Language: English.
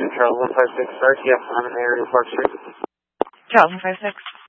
Charles 156 start. Yep, I'm in the area of Park Street. Charles 156.